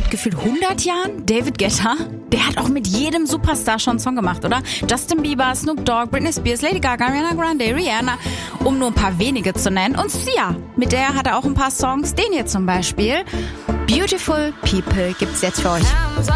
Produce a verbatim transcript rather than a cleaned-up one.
seit gefühlt hundert Jahren? David Guetta? Der hat auch mit jedem Superstar schon einen Song gemacht, oder? Justin Bieber, Snoop Dogg, Britney Spears, Lady Gaga, Ariana Grande, Rihanna, um nur ein paar wenige zu nennen. Und Sia, mit der hat er auch ein paar Songs. Den hier zum Beispiel. Beautiful People gibt's jetzt für euch.